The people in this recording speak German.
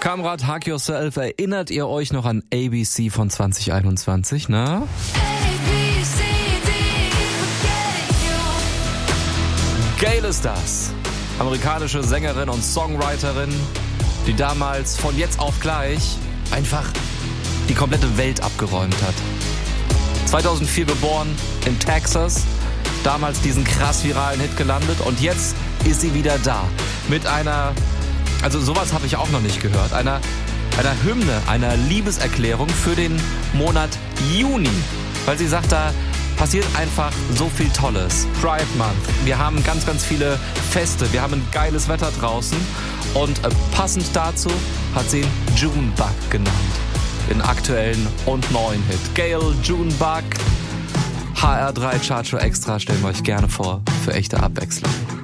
Kamrat, Hug Yourself, erinnert ihr euch noch an ABC von 2021, ne? Gayle ist das. Amerikanische Sängerin und Songwriterin, die damals von jetzt auf gleich einfach die komplette Welt abgeräumt hat. 2004 geboren in Texas, damals diesen krass viralen Hit gelandet und jetzt ist sie wieder da. Mit einer, also sowas habe ich auch noch nicht gehört, einer Hymne, einer Liebeserklärung für den Monat Juni. Weil sie sagt, da passiert einfach so viel Tolles. Pride Month. Wir haben ganz, ganz viele Feste. Wir haben ein geiles Wetter draußen. Und passend dazu hat sie ihn Junebug genannt. Den aktuellen und neuen Hit. Gayle, Junebug. HR3 Chartshow Extra stellen wir euch gerne vor. Für echte Abwechslung.